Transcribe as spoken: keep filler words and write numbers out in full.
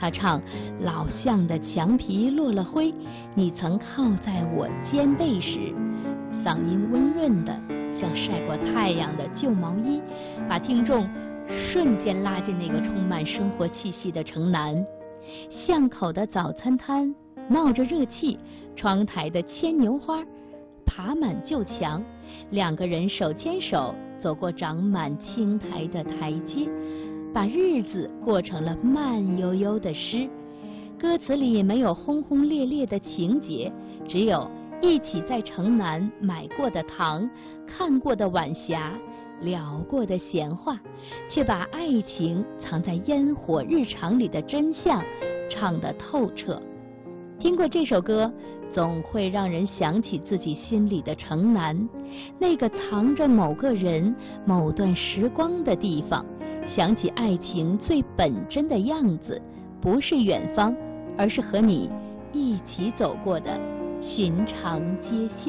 他唱老巷的墙皮落了灰，你曾靠在我肩背时，嗓音温润的像晒过太阳的旧毛衣，把听众瞬间拉进那个充满生活气息的城南。巷口的早餐摊冒着热气，窗台的牵牛花爬满旧墙，两个人手牵手走过长满青苔的台阶，把日子过成了慢悠悠的诗。歌词里没有轰轰烈烈的情节，只有一起在城南买过的糖，看过的晚霞，聊过的闲话，却把爱情藏在烟火日常里的真相唱得透彻。听过这首歌，总会让人想起自己心里的城南，那个藏着某个人某段时光的地方，想起爱情最本真的样子，不是远方，而是和你一起走过的寻常街巷。